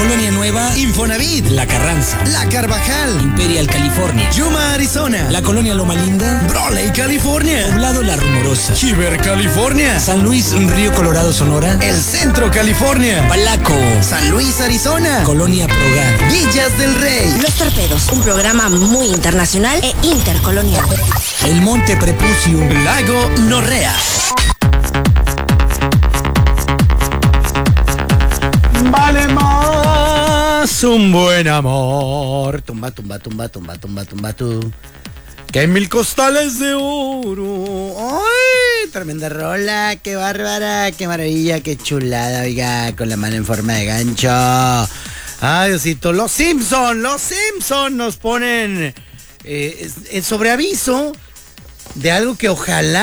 Colonia Nueva, Infonavit, La Carranza, La Carvajal, Imperial, California, Yuma, Arizona, la Colonia Loma Linda, Brawley, California, Poblado La Rumorosa, Chiver, California, San Luis, Río Colorado, Sonora, El Centro, California, Palaco, San Luis, Arizona, Colonia Progar, Villas del Rey, Los Torpedos, un programa muy internacional e intercolonial. El Monte Prepucio, Lago Norrea. Vale más un buen amor. Tumba, tumba, tumba, tumba, tumba, tumba, tú. Que 1000 costales de oro. ¡Ay! Tremenda rola, qué bárbara, qué maravilla, qué chulada, oiga, con la mano en forma de gancho. Ay, Diosito, los Simpson nos ponen en sobreaviso de algo que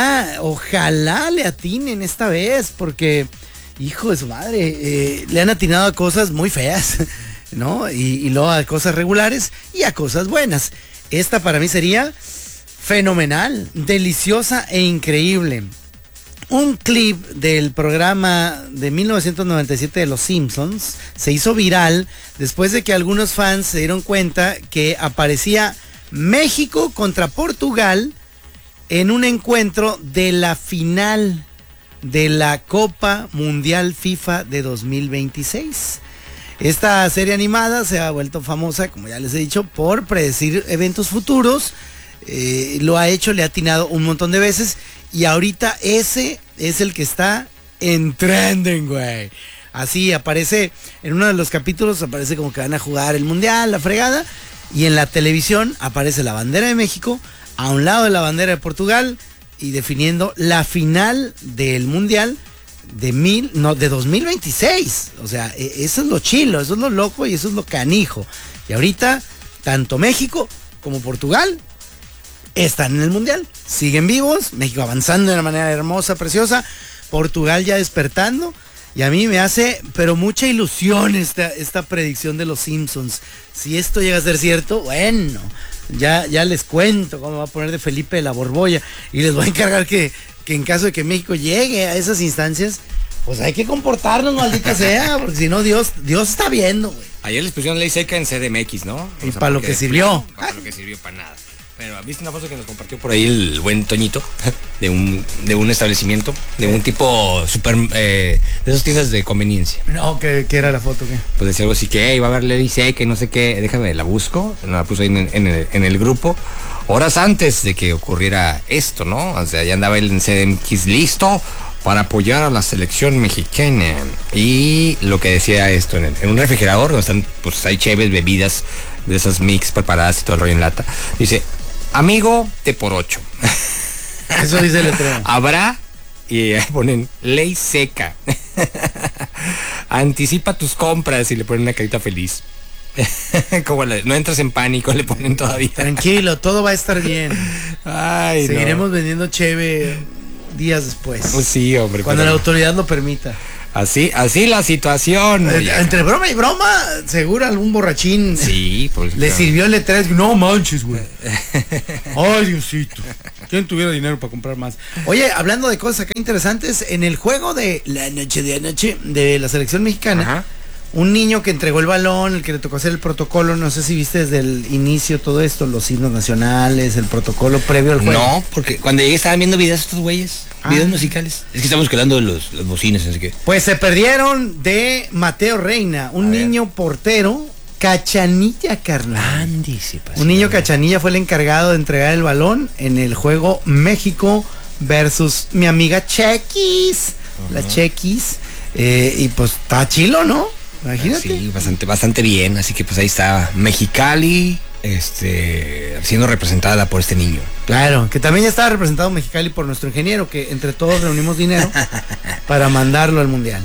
ojalá le atinen esta vez, porque, hijo de su madre, le han atinado a cosas muy feas, ¿no? Y luego a cosas regulares y a cosas buenas. Esta para mí sería fenomenal, deliciosa e increíble. Un clip del programa de 1997 de Los Simpsons se hizo viral después de que algunos fans se dieron cuenta que aparecía México contra Portugal en un encuentro de la final de la Copa Mundial FIFA de 2026. Esta serie animada se ha vuelto famosa, como ya les he dicho, por predecir eventos futuros. Lo ha hecho, le ha atinado un montón de veces. Y ahorita ese es el que está en trending, güey. Así aparece, en uno de los capítulos aparece como que van a jugar el Mundial, la fregada. Y en la televisión aparece la bandera de México a un lado de la bandera de Portugal y definiendo la final del Mundial de 2026. O sea, eso es lo chilo, eso es lo loco y eso es lo canijo. Y ahorita, tanto México como Portugal están en el Mundial, siguen vivos, México avanzando de una manera hermosa, preciosa, Portugal ya despertando, y a mí me hace, pero mucha ilusión esta predicción de los Simpsons. Si esto llega a ser cierto, bueno, ya les cuento cómo va a poner de Felipe de la Borbolla, y les voy a encargar que en caso de que México llegue a esas instancias, pues hay que comportarnos, maldita sea, porque si no, Dios está viendo, güey. Ayer les pusieron ley seca en CDMX, ¿no? Y para lo que sirvió. Para lo que sirvió, para nada. Pero ¿viste una foto que nos compartió por ahí el buen Toñito? De un establecimiento, de un tipo super, de esas tiendas de conveniencia. No, ¿qué era la foto? ¿Qué? Pues decía algo así que iba a haber ley seca y no sé qué. Déjame, la busco. No la puse ahí en el grupo. Horas antes de que ocurriera esto, ¿no? O sea, ya andaba él en CDMX listo para apoyar a la selección mexicana. Y lo que decía esto, en un refrigerador donde están, pues hay cheves, bebidas de esas mix preparadas y todo el rollo en lata. Dice, amigo, te por 8. Eso dice el letrero. Habrá, y ponen, ley seca. Anticipa tus compras y le ponen una carita feliz. Como no entras en pánico, le ponen todavía. Tranquilo, todo va a estar bien. Ay, seguiremos vendiendo cheve días después. Pues sí, hombre. Cuando la autoridad lo permita. Así la situación. Entre broma y broma, seguro algún borrachín. Sí, pues. Le sirvió el letrero. No manches, güey. Ay, Diosito. ¿Quién tuviera dinero para comprar más? Oye, hablando de cosas acá interesantes, en el juego de la noche de anoche de la selección mexicana, ajá, un niño que entregó el balón, el que le tocó hacer el protocolo, no sé si viste desde el inicio todo esto, los himnos nacionales, el protocolo previo al juego. No, porque cuando llegué estaban viendo videos estos güeyes, videos musicales. Es que estamos quedando los bocines, así que. Pues se perdieron de Mateo Reina, un niño portero, cachanilla, carnal. Un niño cachanilla fue el encargado de entregar el balón en el juego México versus mi amiga Chequis, la Chequis, y pues está chilo, ¿no? Imagínate. Sí, bastante bien, así que pues ahí está Mexicali, siendo representada por este niño. Claro, que también ya estaba representado Mexicali por nuestro ingeniero, que entre todos reunimos dinero para mandarlo al Mundial.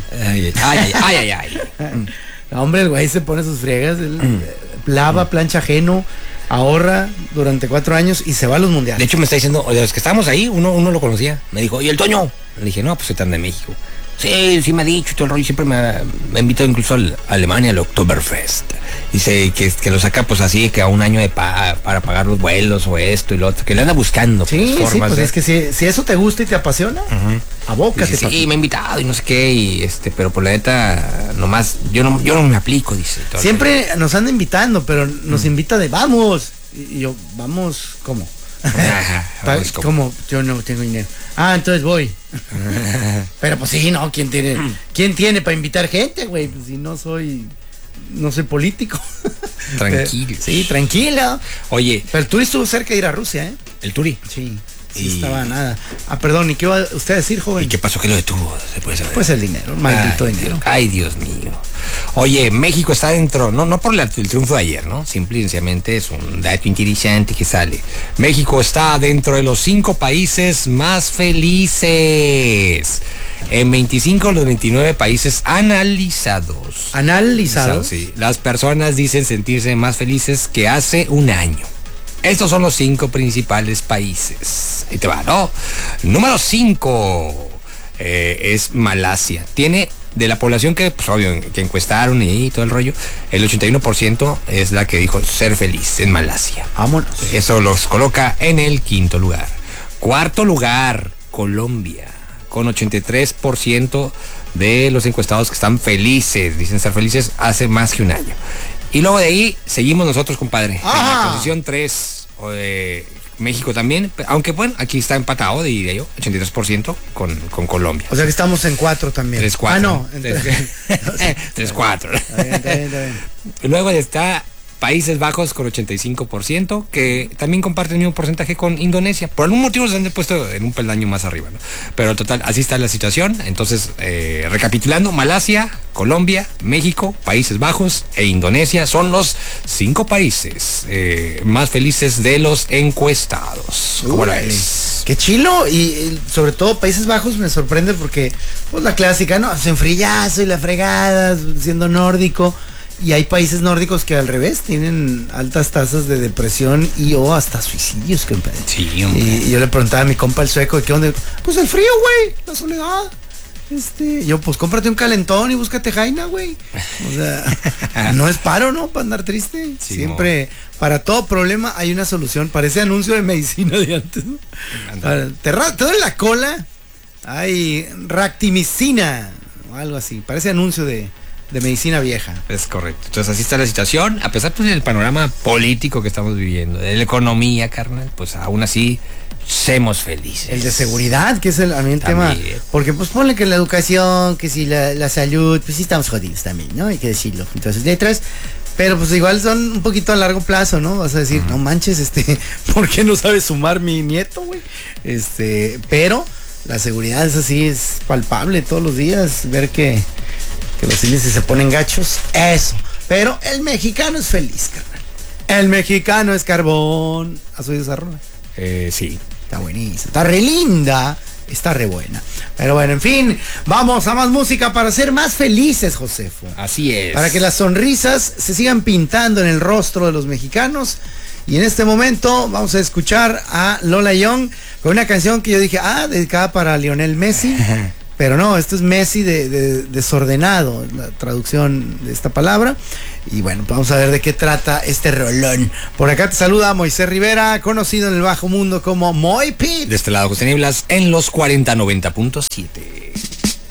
Ay. Hombre, el güey se pone sus friegas, lava, plancha ajeno, ahorra durante 4 años y se va a los mundiales. De hecho me está diciendo, de los que estábamos ahí, uno lo conocía. Me dijo, ¿y el Toño? Le dije, no, pues se están de México. Sí, me ha dicho todo el rollo, siempre me ha invitado incluso a Alemania, al Oktoberfest. Dice que lo saca pues así, que a un año para pagar los vuelos o esto y lo otro, que le anda buscando Sí, pues, sí, formas pues de... es que si eso te gusta y te apasiona, abócate. Dice, sí, me ha invitado y no sé qué, y pero por la neta, nomás, yo no me aplico, dice. Siempre nos anda invitando, pero nos invita de vamos. Y yo, vamos, ¿cómo? Vamos, ¿Cómo? Yo no tengo dinero. Entonces voy. Pero pues sí, no, ¿quién tiene para invitar gente, güey? Pues si no soy político. Tranquilo. Sí, tranquilo. Oye. Pero el Turi estuvo cerca de ir a Rusia, ¿eh? ¿El Turi? Sí. Sí, estaba nada. Perdón, ¿y qué va usted a decir, joven? ¿Y qué pasó que lo detuvo? ¿Se puede saber? Pues el dinero, el maldito dinero. Ay, Dios mío. Oye, México está dentro, no por el triunfo de ayer, ¿no? Simple y sencillamente es un dato interesante que sale. México está dentro de los 5 países más felices. En 25 de los 29 países analizados. ¿Analizados? Sí. Las personas dicen sentirse más felices que hace un año. Estos son los 5 principales países. Ahí te va, ¿no? Número 5 es Malasia. Tiene, de la población que, pues obvio, que encuestaron y todo el rollo, el 81% es la que dijo ser feliz en Malasia. Vámonos. Eso los coloca en el 5º lugar. 4º lugar, Colombia, con 83% de los encuestados que están felices, dicen estar felices hace más que un año. Y luego de ahí seguimos nosotros, compadre. En la posición 3, México también, aunque bueno, aquí está empatado, diría yo, 83% con Colombia. O sea que estamos en 4 también. 3-4. No. 3-4. Está bien. Luego está Países Bajos con 85%, que también comparte el mismo porcentaje con Indonesia. Por algún motivo se han puesto en un peldaño más arriba, ¿no? Pero total, así está la situación. Entonces, recapitulando, Malasia, Colombia, México, Países Bajos e Indonesia son los 5 países más felices de los encuestados. ¿Cómo lo ves? Qué chilo, y sobre todo Países Bajos me sorprende porque, pues la clásica, ¿no? Hace un frillazo y la fregada, siendo nórdico. Y hay países nórdicos que al revés tienen altas tasas de depresión o hasta suicidios, compadre. Sí, hombre. Y yo le preguntaba a mi compa el sueco, ¿qué onda? Pues el frío, güey, la soledad. Yo, pues cómprate un calentón y búscate jaina, güey. O sea, no es paro, ¿no? Para andar triste. Sí, siempre, para todo problema hay una solución. Parece anuncio de medicina de antes, ¿no? Te duele la cola, hay ractimicina o algo así. Parece anuncio de medicina vieja. Es correcto. Entonces así está la situación, a pesar pues, del panorama político que estamos viviendo, de la economía, carnal, pues aún así seamos felices. El de seguridad, que es el tema, porque pues ponle que la educación, que si la salud, pues sí estamos jodidos también, ¿no? Hay que decirlo. Entonces letras, pero pues igual son un poquito a largo plazo, ¿no? Vas a decir, no manches, ¿por qué no sabe sumar mi nieto, güey? Pero la seguridad es así, es palpable todos los días, ver que los índices se ponen gachos, eso. Pero el mexicano es feliz, carnal. El mexicano es carbón. ¿Has oído esa rola? Sí. Está buenísima, está re linda, está re buena. Pero bueno, en fin, vamos a más música para ser más felices, Josefo. Así es. Para que las sonrisas se sigan pintando en el rostro de los mexicanos. Y en este momento vamos a escuchar a Lola Young con una canción que yo dije, dedicada para Lionel Messi. Pero no, esto es Messi desordenado, la traducción de esta palabra. Y bueno, vamos a ver de qué trata este rolón. Por acá te saluda Moisés Rivera, conocido en el bajo mundo como Moy Pit. De este lado, José Nieblas, en los 4090.7.